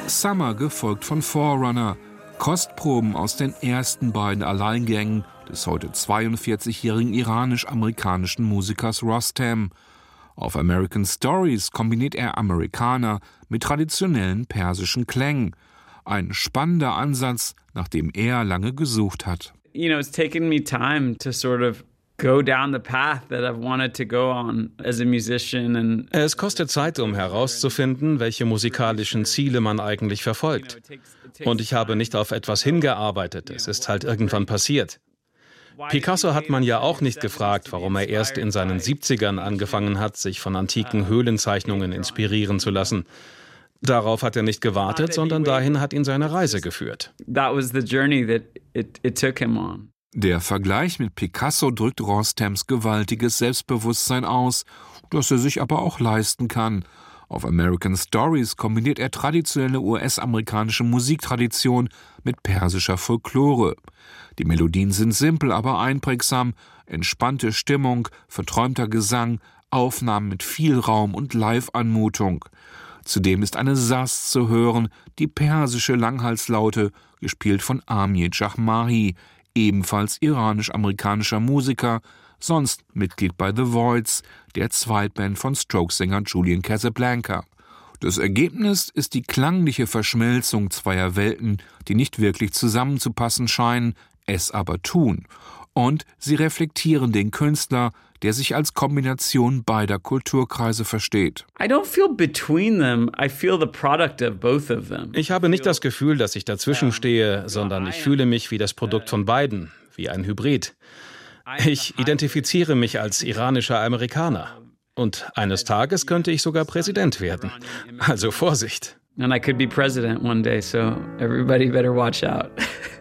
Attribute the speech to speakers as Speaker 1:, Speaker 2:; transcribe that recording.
Speaker 1: Summer gefolgt von Forerunner. Kostproben aus den ersten beiden Alleingängen des heute 42-jährigen iranisch-amerikanischen Musikers Rostam. Auf American Stories kombiniert er Amerikaner mit traditionellen persischen Klängen. Ein spannender Ansatz, nach dem er lange gesucht hat.
Speaker 2: It's taken me time to sort of go down the path that I've wanted to go on as a musician.
Speaker 3: Es kostet Zeit, um herauszufinden, welche musikalischen Ziele man eigentlich verfolgt. Und ich habe nicht auf etwas hingearbeitet, es ist halt irgendwann passiert. Picasso hat man ja auch nicht gefragt, warum er erst in seinen 70ern angefangen hat, sich von antiken Höhlenzeichnungen inspirieren zu lassen. Darauf hat er nicht gewartet, sondern dahin hat ihn seine Reise geführt.
Speaker 2: That was the journey that it took him on.
Speaker 1: Der Vergleich mit Picasso drückt Rostams gewaltiges Selbstbewusstsein aus, das er sich aber auch leisten kann. Auf American Stories kombiniert er traditionelle US-amerikanische Musiktradition mit persischer Folklore. Die Melodien sind simpel, aber einprägsam, entspannte Stimmung, verträumter Gesang, Aufnahmen mit viel Raum und Live-Anmutung. Zudem ist eine Saz zu hören, die persische Langhalslaute, gespielt von Amir Jahmahi, ebenfalls iranisch-amerikanischer Musiker, sonst Mitglied bei The Voids, der Zweitband von Strokes-Sänger Julian Casablanca. Das Ergebnis ist die klangliche Verschmelzung zweier Welten, die nicht wirklich zusammenzupassen scheinen, es aber tun. Und sie reflektieren den Künstler, der sich als Kombination beider Kulturkreise versteht.
Speaker 3: Ich habe nicht das Gefühl, dass ich dazwischen stehe, sondern ich fühle mich wie das Produkt von beiden, wie ein Hybrid. Ich identifiziere mich als iranischer Amerikaner. Und eines Tages könnte ich sogar Präsident werden. Also Vorsicht.
Speaker 2: And I could be president one day, so everybody better watch out.